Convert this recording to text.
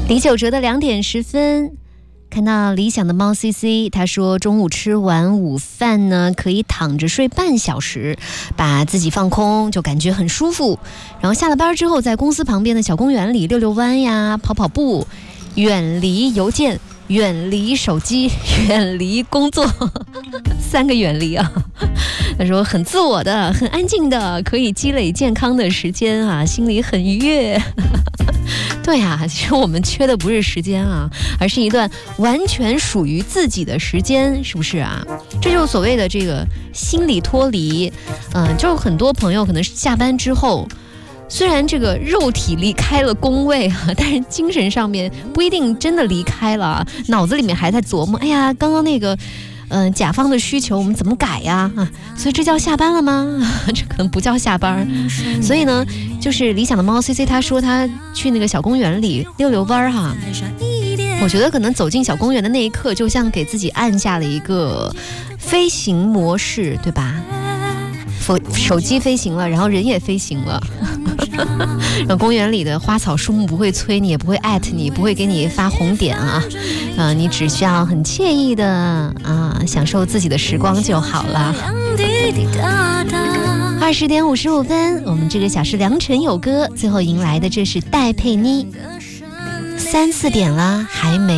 李九哲的2点10分，看到理想的猫 CC， 他说中午吃完午饭呢，可以躺着睡半小时，把自己放空，就感觉很舒服。然后下了班之后，在公司旁边的小公园里溜溜弯呀，跑跑步，远离邮件，远离手机，远离工作，3个远离啊。他说很自我的，很安静的，可以积累健康的时间啊，心里很愉悦。对啊，其实我们缺的不是时间啊，而是一段完全属于自己的时间，是不是啊？这就是所谓的这个心理脱离。就是很多朋友可能下班之后，虽然这个肉体离开了工位啊，但是精神上面不一定真的离开了，脑子里面还在琢磨，哎呀，刚刚那个甲方的需求我们怎么改呀？所以这叫下班了吗？这可能不叫下班。所以呢，就是理想的猫 CC 他说他去那个小公园里溜溜弯哈。我觉得可能走进小公园的那一刻，就像给自己按下了一个飞行模式，对吧？手机飞行了，然后人也飞行了。然后公园里的花草树木不会催你，也不会艾特你，不会给你发红点啊。你只需要很惬意的享受自己的时光就好了。20点55分，我们这个小时良辰有歌，最后迎来的这是戴佩妮。3、4点了，还没